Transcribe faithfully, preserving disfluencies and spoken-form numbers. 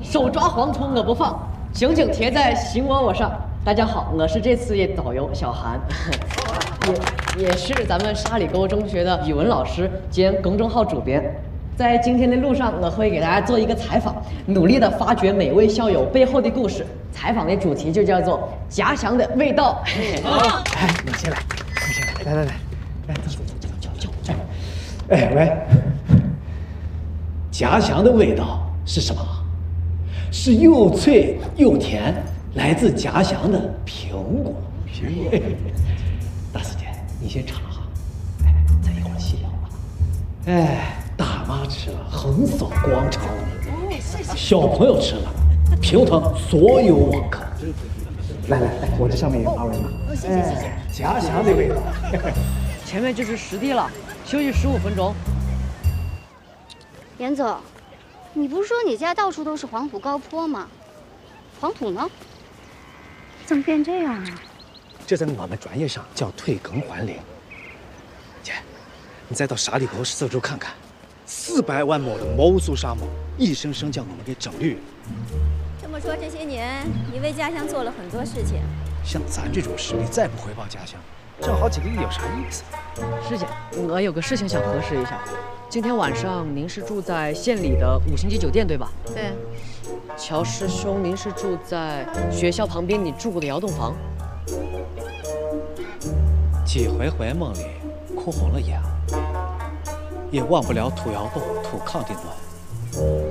手抓蝗虫我不放，刑警贴在心窝窝上。大家好，我是这次的导游小韩，也也是咱们沙里沟中学的语文老师兼公众号主编。在今天的路上，我会给大家做一个采访，努力的发掘每位校友背后的故事。采访的主题就叫做家乡的味道。 好，哎，你先来，你先来，来来来，来，走走走走走走。哎喂，家乡的味道是什么？是又脆又甜，来自家乡的苹果。苹果。大师姐，你先尝哈，哎，咱一会儿细聊吧。哎。大妈吃了横扫广场舞，小朋友吃了平腾所有网课。来来来，我这上面有二维码。 哦，谢谢谢谢。 家乡的味道。 前面就是实地了，休息十五分钟。 严总，你不是说你家到处都是黄土高坡吗？黄土呢？怎么变这样啊？ 这在我们专业上叫退耕还林。姐，你再到沙里沟四周看看。四百万亩的毛苏沙漠，一声声将我们给整绿了。 这么说，这些年你为家乡做了很多事情。 像咱这种实力，再不回报家乡，挣好几个亿有啥意思？ 师姐，我有个事情想核实一下。今天晚上您是住在县里的五星级酒店对吧？ 对。 乔师兄，您是住在学校旁边你住过的窑洞房？ 几回回梦里哭红了眼。也忘不了土窑洞、土炕的暖。